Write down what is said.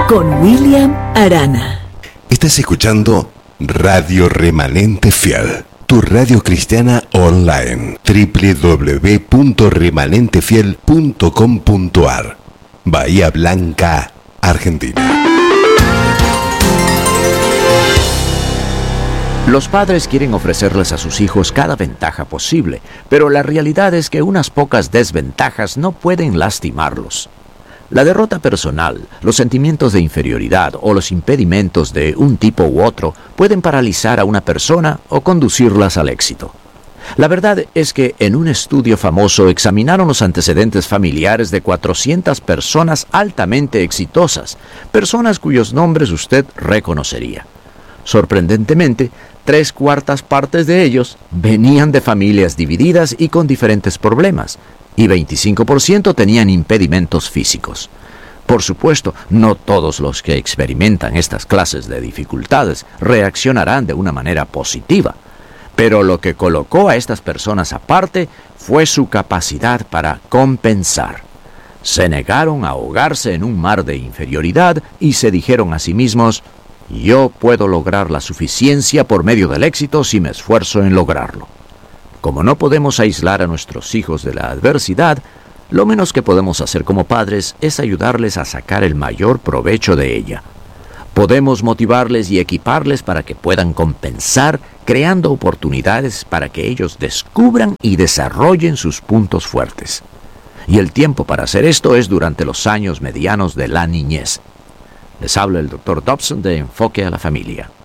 con William Arana. Estás escuchando Radio Remanente Fiel, tu radio cristiana online, www.remanentefiel.com.ar, Bahía Blanca, Argentina. Los padres quieren ofrecerles a sus hijos cada ventaja posible, pero la realidad es que unas pocas desventajas no pueden lastimarlos. La derrota personal, los sentimientos de inferioridad o los impedimentos de un tipo u otro pueden paralizar a una persona o conducirlas al éxito. La verdad es que en un estudio famoso examinaron los antecedentes familiares de 400 personas altamente exitosas, personas cuyos nombres usted reconocería. Sorprendentemente, 3/4 partes de ellos venían de familias divididas y con diferentes problemas, y 25% tenían impedimentos físicos. Por supuesto, no todos los que experimentan estas clases de dificultades reaccionarán de una manera positiva, pero lo que colocó a estas personas aparte fue su capacidad para compensar. Se negaron a ahogarse en un mar de inferioridad y se dijeron a sí mismos: yo puedo lograr la suficiencia por medio del éxito si me esfuerzo en lograrlo. Como no podemos aislar a nuestros hijos de la adversidad, lo menos que podemos hacer como padres es ayudarles a sacar el mayor provecho de ella. Podemos motivarles y equiparles para que puedan compensar, creando oportunidades para que ellos descubran y desarrollen sus puntos fuertes. Y el tiempo para hacer esto es durante los años medianos de la niñez. Les habla el Dr. Dobson de Enfoque a la Familia.